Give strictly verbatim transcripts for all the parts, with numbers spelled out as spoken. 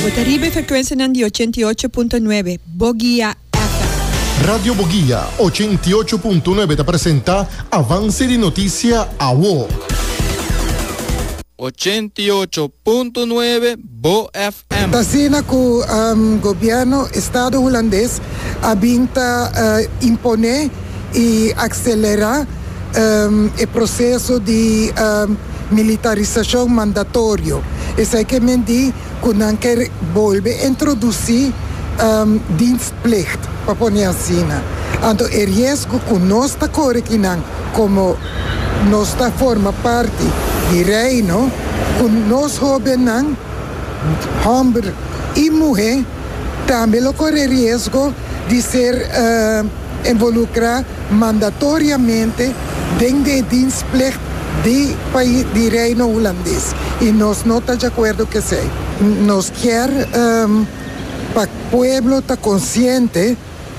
Botaribe frequenza di ottantotto punto nove, Bogia F M. Radio Bogia ottantotto punto nove te presenta Avance di Notizia a W O. ottantotto punto nove Bo F M. Tasina ku um, governo Estado holandês a binta uh, impone e acelerar um, o processo de um, militarização mandatório. Isso é que me diz que não quer volver a introduzir um, dienstplicht para pôr assim. Então, o risco que nós está correndo como nós está forma parte do reino, que nós jovens, homem e mulher, também corre risco de ser uh, involucrado mandatoriamente dentro da dienstplicht do país do reino holandês. E nós não estamos de acordo com isso. Nós queremos um, para o povo estar consciente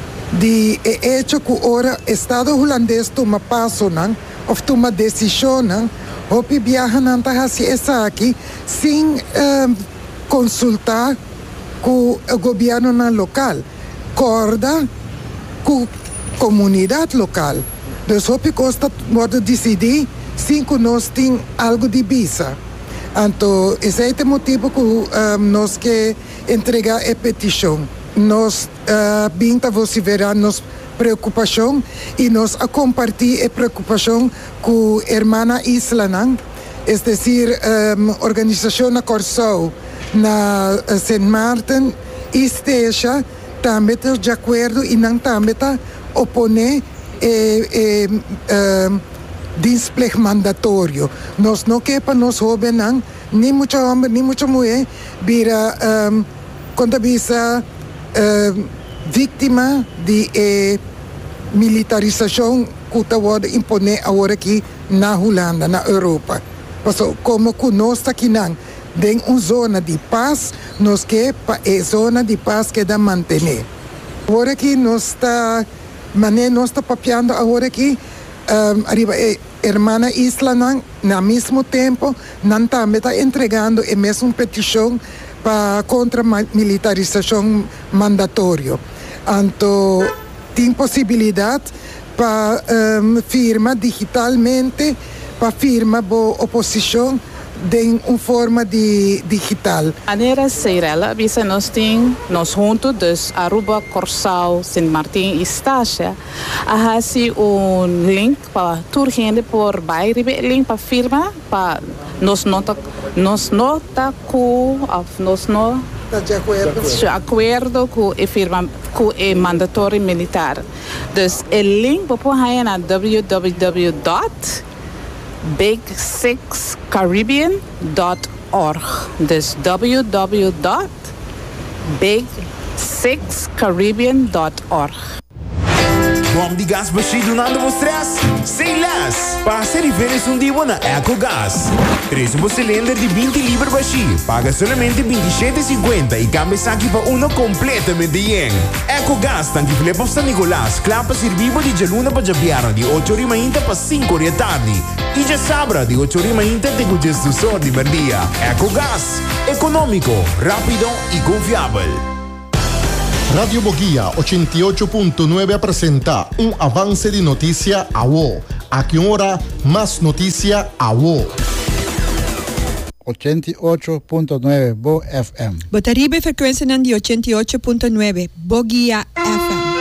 de o hecho que agora o Estado holandês toma passo, ou toma decisão, ou viaja hacia aqui sem um, consultar com o governo local, corda com a comunidade local. Então, o costa pode decidir sem que nós tenhamos algo de visa. Então, esse é o motivo que um, nós queremos entregar a petição. Nós uh, binta você verá nossa preocupação e nós a compartilhar a preocupação com a irmã Isla, é decir, um, organização na Corsou, na uh, Saint Martin e Esteja, também está de acordo e não também está oponer e, e, uh, dienstplicht mandatório. Nós não queremos para nós jovens, nem muito homem, nem muita mulher, vira um, quando visa uh, vítima de eh, militarização que está imponer agora aqui na Holanda, na Europa. Porque como que nós está aqui não, em uma zona de paz, nós queremos para a zona de paz que dá manter. Agora aqui nós está, mané nós está papiando agora aqui Um, arriba, a irmã Isla, no mesmo tempo, não também está entregando a mesma petição para contra a militarização mandatória. Então, tem possibilidade para um, firma digitalmente, para firma boa oposição de uma forma de digital. A maneira Seirela, visa nós tem nós juntos dos Aruba, Corsau, Saint Martin e Estácia, há assim um link para toda gente por bairro, link para firma para nós nota nós nota com nós não de acordo de acordo com a firma com o mandatório militar. Então, o link para pôr aí na w w w dot big six caribbean dot org. Dus w w w dot big six caribbean dot org. Bom de gás baixo do nada stress? Sem less! Para ser diferente um dia na EcoGás. Traz um cilindro de vinte libras baixo. Paga somente vinte e sete e cinquenta e cambia aqui para um completamente yen. EcoGás tanque Filipe San Nicolás. Clapa servivo de geluna para Jabiano de oito horas ainda para cinco da tarde. E já sabra de oito horas ainda tem o gesto só de merdia. EcoGás. Econômico, rápido e confiável. Radio Bogia ottantotto punto nove presenta un avance di notizia a W O. A que hora más noticia a W O. ottantotto punto nove Bo F M. Botaribe frequenza di ottantotto punto nove, Bogia F M.